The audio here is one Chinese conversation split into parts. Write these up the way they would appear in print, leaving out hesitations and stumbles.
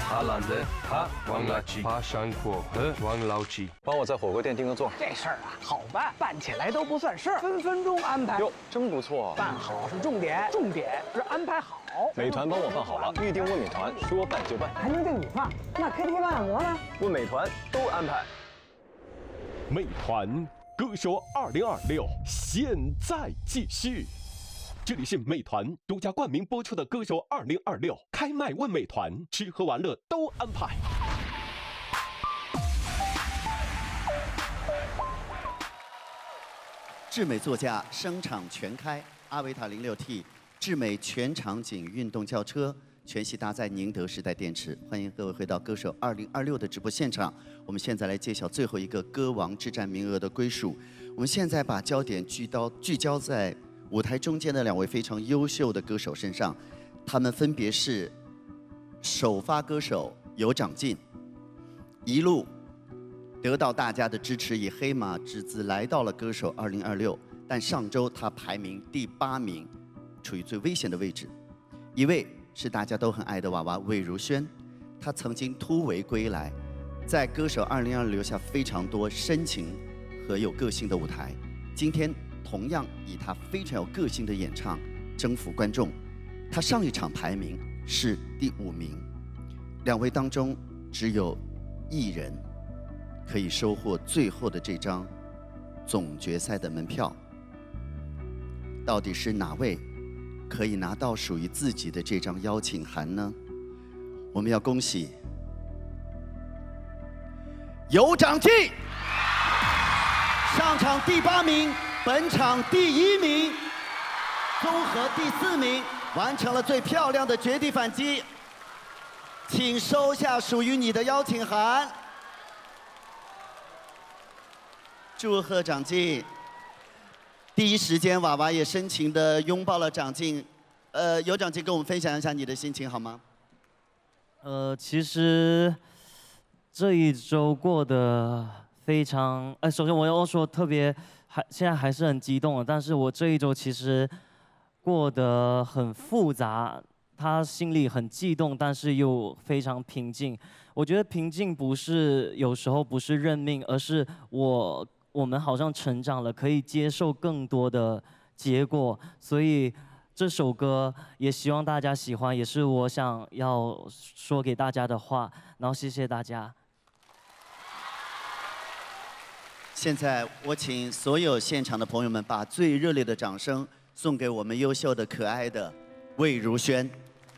爬懒人，爬王垃圾，爬山坡和王老吉。 帮我在火锅店订个座。 这事儿啊，好办，办起来都不算事儿，分分钟安排。 哟，真不错。 办好是重点，重点是安排好。 美团帮我办好了，预定问美团，说办就办。 还能订你放？那 KTV 按摩呢？ 问美团都安排。 美团歌手2026现在继续。这里是美团独家冠名播出的《歌手2026》，开麦问美团，吃喝玩乐都安排。 智美座驾声场全开，阿维塔06T 智美全场景运动轿车，全系搭载宁德时代电池。欢迎各位回到《歌手2026》的直播现场。我们现在来揭晓最后一个歌王之战名额的归属。我们现在把焦点聚焦在舞台中间的两位非常优秀的歌手身上，他们分别是首发歌手有长进，一路得到大家的支持，以黑马之姿来到了歌手2026，但上周他排名第8名，处于最危险的位置。一位是大家都很爱的娃娃魏如萱，她曾经突围归来，在歌手2026留下非常多深情和有个性的舞台。今天同样以她非常有个性的演唱征服观众。她上一场排名是第5名，两位当中只有一人可以收获最后的这张总决赛的门票。到底是哪位可以拿到属于自己的这张邀请函呢？我们要恭喜有长进，上场第8名，本场第1名，综合第4名，完成了最漂亮的绝地反击。请收下属于你的邀请函。祝贺长进！第一时间，娃娃也深情地拥抱了长进。有长进跟我们分享一下你的心情好吗？ 其实这一周过得非常……首先我要说特别现在还是很激动的，但是我这一周其实过得很复杂，他心里很激动，但是又非常平静。我觉得平静有时候不是认命，而是我们好像成长了，可以接受更多的结果。所以这首歌也希望大家喜欢，也是我想要说给大家的话。然后谢谢大家。 现在我请所有现场的朋友们把最热烈的掌声送给我们优秀的、可爱的魏如萱。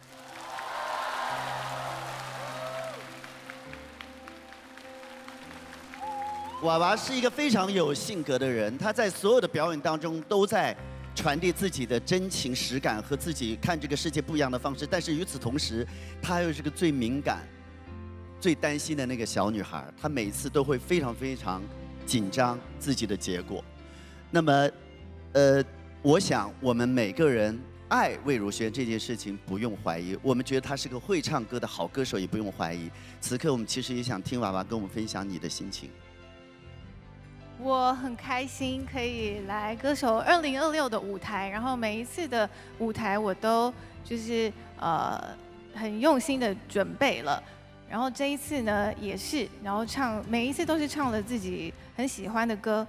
娃娃是一个非常有性格的人，他在所有的表演当中都在传递自己的真情实感和自己看这个世界不一样的方式，但是与此同时，她又是个最敏感、最担心的那个小女孩，她每次都会非常非常紧张自己的结果。那么，我想我们每个人爱魏如萱这件事情不用怀疑，我们觉得她是个会唱歌的好歌手也不用怀疑。此刻我们其实也想听娃娃跟我们分享你的心情。 我很开心可以来歌手2026的舞台，然后每一次的舞台我都就是很用心的准备了，然后这一次呢也是，然后每一次都是唱了自己很喜欢的歌，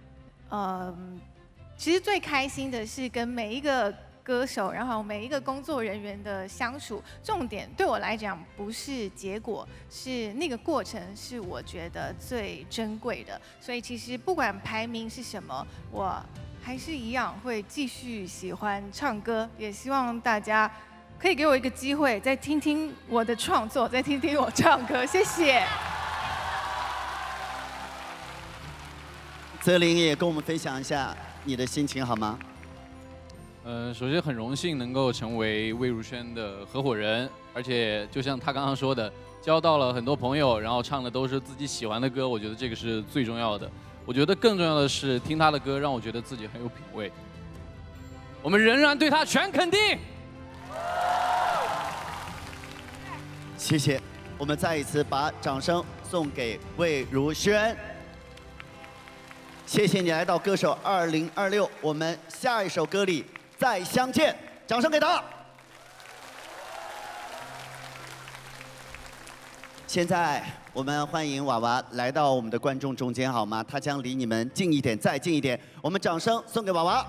其实最开心的是跟每一个歌手，然后每一个工作人员的相处，重点对我来讲不是结果，是那个过程是我觉得最珍贵的。所以其实不管排名是什么，我还是一样会继续喜欢唱歌，也希望大家可以给我一个机会，再听听我的创作，再听听我唱歌。谢谢。 泽林也跟我们分享一下你的心情好吗？ 首先很荣幸能够成为魏如萱的合伙人，而且就像他刚刚说的，交到了很多朋友，然后唱的都是自己喜欢的歌，我觉得这个是最重要的。我觉得更重要的是听他的歌，让我觉得自己很有品味。我们仍然对他全肯定。 谢谢，我们再一次把掌声送给魏如萱。谢谢你来到歌手2026，我们下一首歌里再相见，掌声给他。 现在我们欢迎娃娃来到我们的观众中间，好吗？他将离你们近一点，再近一点。我们掌声送给娃娃。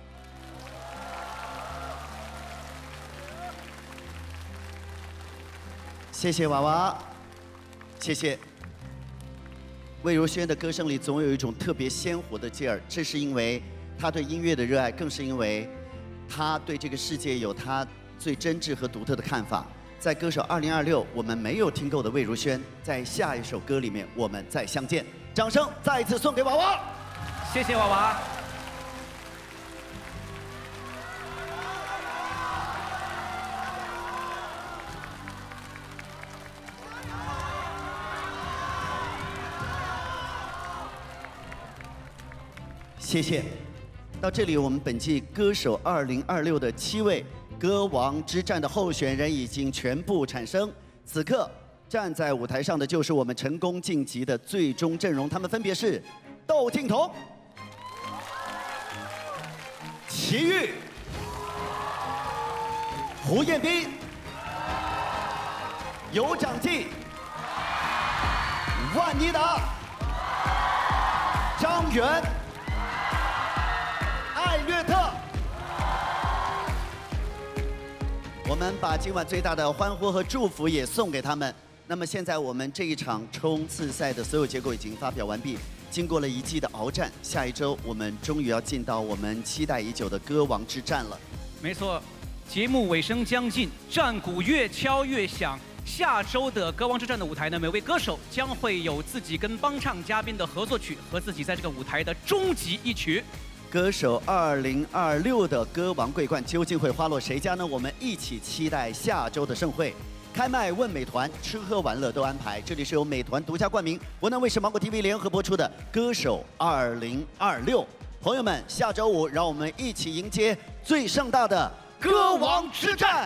谢谢娃娃，谢谢。魏如萱的歌声里总有一种特别鲜活的劲儿，这是因为她对音乐的热爱，更是因为她对这个世界有她最真挚和独特的看法。在歌手2026，我们没有听够的魏如萱，在下一首歌里面我们再相见。掌声再一次送给娃娃， 谢谢娃娃。 谢谢。到这里，我们本季歌手2026的7位歌王之战的候选人已经全部产生。此刻站在舞台上的就是我们成功晋级的最终阵容，他们分别是窦靖童、齐豫、胡彦斌、尤长靖、万妮达、张远、艾略特。我们把今晚最大的欢呼和祝福也送给他们。那么现在我们这一场冲刺赛的所有结果已经发表完毕，经过了1季的鏖战，下一周我们终于要进到我们期待已久的歌王之战了。 没错，节目尾声将近，战鼓越敲越响。下周的歌王之战的舞台呢，每位歌手将会有自己跟帮唱嘉宾的合作曲和自己在这个舞台的终极一曲。 歌手2026的歌王桂冠究竟会花落谁家呢？我们一起期待下周的盛会。开麦问美团，吃喝玩乐都安排。这里是由美团独家冠名，湖南卫视、芒果 TV 联合播出的《歌手2026》。朋友们，下周5让我们一起迎接最盛大的歌王之战。